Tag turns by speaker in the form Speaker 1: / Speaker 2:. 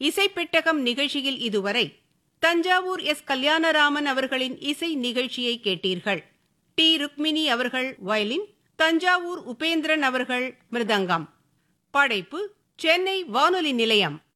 Speaker 1: இசைப்பெட்டகம் நிகழ்ச்சியில் இதுவரை தஞ்சாவூர் எஸ். கல்யாணராமன் அவர்களின் இசை நிகழ்ச்சியை கேட்டீர்கள். டி. ருக்மிணி அவர்கள் வயலின், தஞ்சாவூர் உபேந்திரன் அவர்கள் மிருதங்கம். படைப்பு சென்னை வானொலி நிலையம்.